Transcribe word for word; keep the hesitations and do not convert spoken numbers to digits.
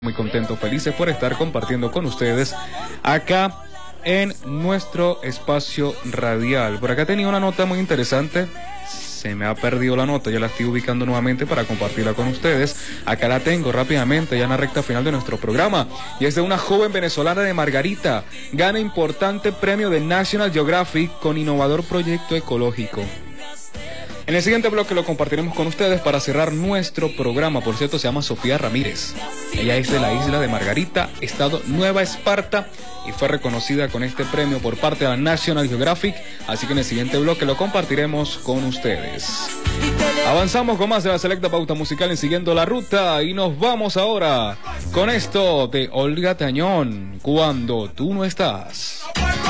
Muy contentos, felices por estar compartiendo con ustedes acá en nuestro espacio radial. Por acá tenía una nota muy interesante. Se me ha perdido la nota, ya la estoy ubicando nuevamente para compartirla con ustedes. Acá la tengo rápidamente, ya en la recta final de nuestro programa. Y es de una joven venezolana de Margarita. Gana importante premio de National Geographic con innovador proyecto ecológico. En el siguiente bloque lo compartiremos con ustedes para cerrar nuestro programa. Por cierto, se llama Sofía Ramírez. Ella es de la isla de Margarita, estado Nueva Esparta, y fue reconocida con este premio por parte de la National Geographic. Así que en el siguiente bloque lo compartiremos con ustedes. Avanzamos con más de la selecta pauta musical en Siguiendo la Ruta y nos vamos ahora con esto de Olga Tañón, Cuando tú no estás.